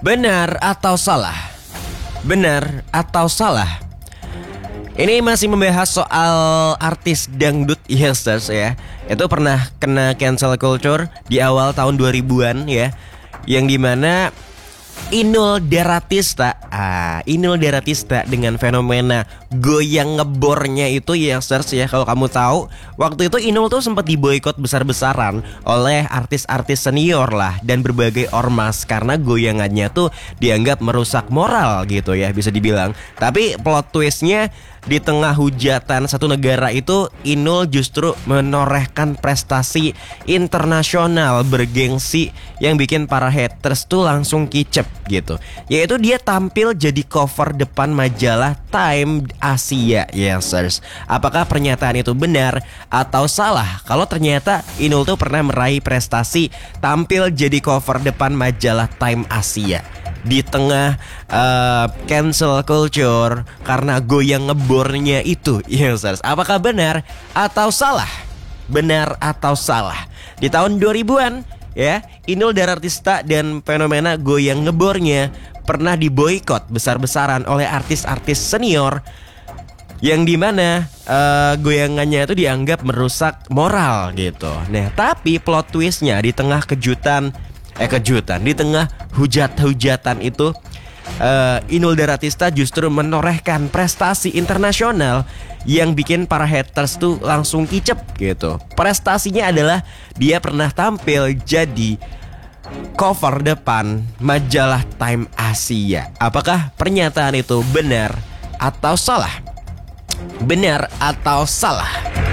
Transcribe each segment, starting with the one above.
Benar atau salah? Benar atau salah? Ini masih membahas soal artis dangdut youngsters ya. Itu pernah kena cancel culture di awal tahun 2000-an ya. Yang dimana Inul Daratista dengan fenomena goyang ngebornya itu youngsters ya. Kalau kamu tahu, waktu itu Inul tuh sempat diboikot besar-besaran oleh artis-artis senior lah dan berbagai ormas karena goyangannya tuh dianggap merusak moral gitu ya, bisa dibilang. Tapi plot twistnya, di tengah hujatan satu negara itu, Inul justru menorehkan prestasi internasional bergengsi yang bikin para haters tuh langsung kicep gitu. Yaitu dia tampil jadi cover depan majalah Time Asia youngsters. Apakah pernyataan itu benar atau salah? Kalau ternyata Inul tuh pernah meraih prestasi tampil jadi cover depan majalah Time Asia di tengah cancel culture karena goyang ngebornya itu, youngsters. Apakah benar atau salah? Benar atau salah? Di tahun 2000-an ya, Inul Daratista dan fenomena goyang ngebornya pernah diboikot besar-besaran oleh artis-artis senior yang dimana goyangannya itu dianggap merusak moral gitu. Nah, tapi plot twistnya di tengah di tengah hujatan itu, Inul Daratista justru menorehkan prestasi internasional yang bikin para haters tuh langsung kicep gitu. Prestasinya adalah dia pernah tampil jadi cover depan majalah Time Asia. Apakah pernyataan itu benar atau salah? Benar atau salah?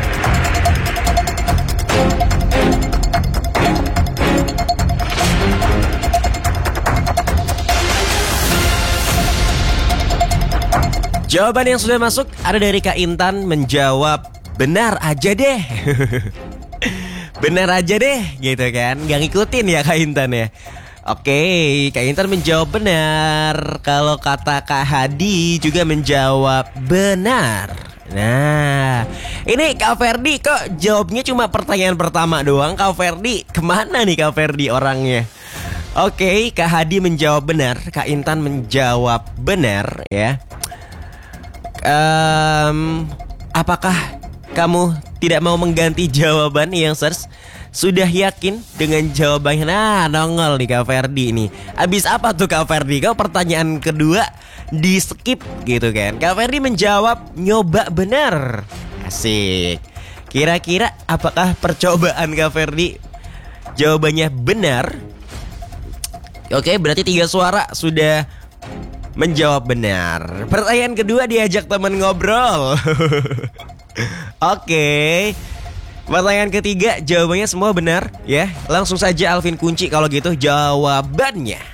Jawaban yang sudah masuk ada dari Kak Intan menjawab benar aja deh. Benar aja deh gitu kan. Gak ngikutin ya Kak Intan ya. Oke, Kak Intan menjawab benar. Kalau kata Kak Hadi juga menjawab benar. Nah, ini Kak Ferdi kok jawabnya cuma pertanyaan pertama doang. Kak Ferdi kemana nih Kak Ferdi orangnya? Oke, Kak Hadi menjawab benar, Kak Intan menjawab benar ya. Apakah kamu tidak mau mengganti jawaban youngsters? Sudah yakin dengan jawabannya? Nah, nongol nih Kak Ferdi nih. Abis apa tuh Kak Ferdi? Kau pertanyaan kedua di skip gitu kan. Kak Ferdi menjawab nyoba benar. Asik. Kira-kira apakah percobaan Kak Ferdi jawabannya benar? Oke, berarti 3 suara sudah menjawab benar. Pertanyaan kedua diajak teman ngobrol. Oke. Pertanyaan ketiga jawabannya semua benar ya. Langsung saja Alvin kunci kalau gitu jawabannya.